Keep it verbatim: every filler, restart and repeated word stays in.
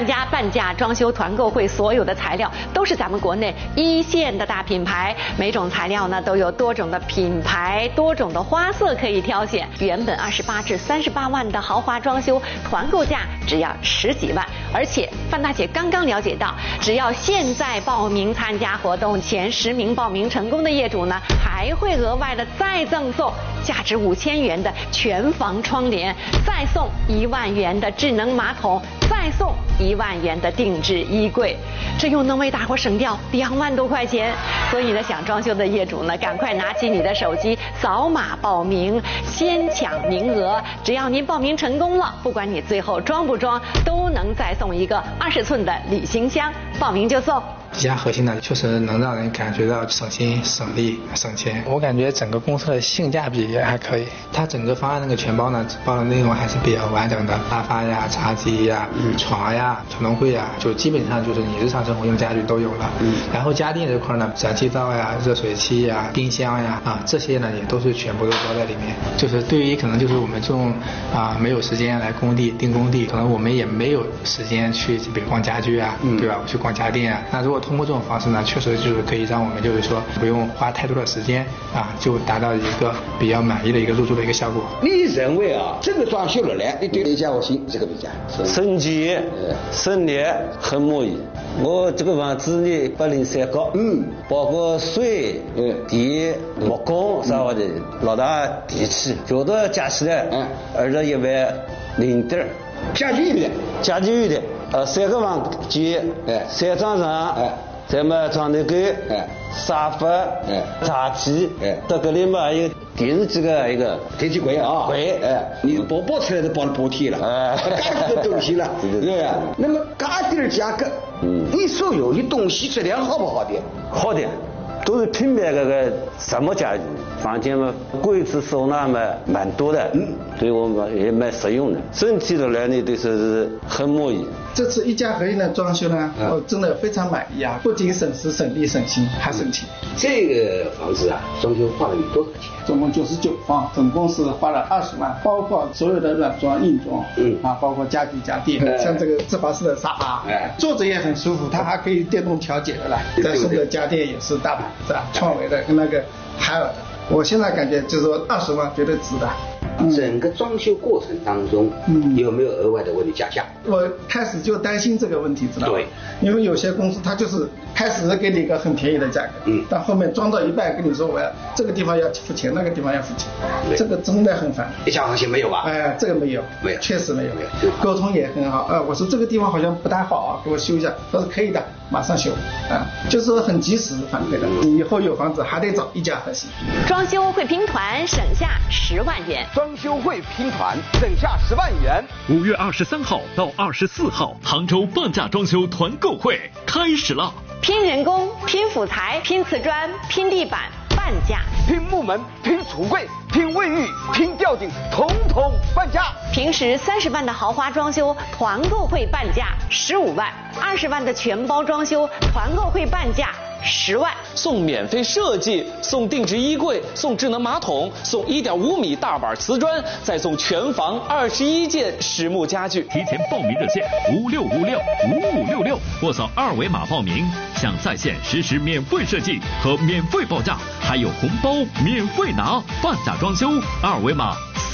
参加半价装修团购会，所有的材料都是咱们国内一线的大品牌，每种材料呢都有多种的品牌、多种的花色可以挑选。原本二十八至三十八万的豪华装修，团购价只要十几万。而且范大姐刚刚了解到，只要现在报名参加活动，前十名报名成功的业主呢，还会额外的再赠送价值五千元的全房窗帘，再送一万元的智能马桶，再送一万元的定制衣柜，这又能为大伙省掉两万多块钱。所以呢，想装修的业主呢，赶快拿起你的手机，扫码报名，先抢名额。只要您报名成功了，不管你最后装不装，都能再送一个二十寸的旅行箱，报名就送。 比较核心的，确实能让人感觉到省心、省力、省钱。我感觉整个公司的性价比也还可以。它整个方案那个全包呢，包的内容还是比较完整的，沙发呀、茶几呀、嗯、床呀、传动柜呀，就基本上就是你日常生活用家具都有了。嗯。然后家电这块呢，燃气灶呀、热水器呀、冰箱呀啊这些呢也都是全部都包在里面。就是对于可能就是我们这种啊没有时间来工地订工地，可能我们也没有时间去比如逛家具啊，嗯、对吧？去逛家电啊。那如果通过这种方式呢，确实就是可以让我们就是说不用花太多的时间啊，就达到一个比较满意的一个入住的一个效果。 你认为啊，这个装修了呢，你对哪家我心这个比较省钱、省力，很满意。我这个房子呢，八零三高，嗯，包括水、嗯、电、木工啥的，老大电器，全都要加起来，嗯，二十一万零点。 家具的， 家具的，呃，三个房间，哎，三张床，哎，咱们床头柜，哎，沙发，哎，茶几，哎，到这里嘛还有电视机的一个电器柜啊， 柜，哎， 你包包出来都包补贴了，哎，家具的东西了，对不对？那么家电的价格，嗯，你所有的东西质量好不好的？ 好的。都是品牌这个什么家具，房间嘛，柜子收纳嘛蛮多的，嗯，对我们也蛮实用的，整体的来呢都是很满意。 这次一家合一的装修呢，我、嗯、真的非常满意啊！不仅省时省力省心，还省钱。 这个房子啊，装修花了有多少钱？ 总共九十九方，总共是花了二十万，包括所有的软装、硬装，嗯啊，包括家具家电，嗯、像这个自拔式的沙发，哎，坐着也很舒服，它还可以电动调节的啦。再送的家电也是大牌子啊，创维的跟那个海尔的。我现在感觉就是说二十万绝对值的。 整个装修过程当中，嗯，有没有额外的为你加价？ 我开始就担心这个问题，知道吗？ 对， 因为有些公司它就是开始给你一个很便宜的价格，嗯，但后面装到一半跟你说我要这个地方要付钱，那个地方要付钱，这个真的很烦。 一家行情没有吧？ 哎，这个没有， 没有， 确实没有，没有，沟通也很好。呃，我说这个地方好像不太好啊，给我修一下，他说可以的，马上修，啊，就是说很及时反馈的。你以后有房子还得找一家合适。 装修会拼团省下十万元。 装修会拼团省下十万元。 五月二十三号到二十四号，杭州半价装修团购会开始了。 拼人工、拼辅材、拼瓷砖、拼地板，半价； 拼木门、拼橱柜、拼卫浴、拼吊顶，统统半价。 平时三十万的豪华装修，团购会半价十五万；二十万的全包装修，团购会半价十万， 送免费设计，送定制衣柜，送智能马桶，送一点五米大板瓷砖，再送全房二十一件实木家具。 提前报名热线五六五六五五六六，或扫二维码报名，享在线实时免费设计和免费报价，还有红包免费拿。半价装修，二维码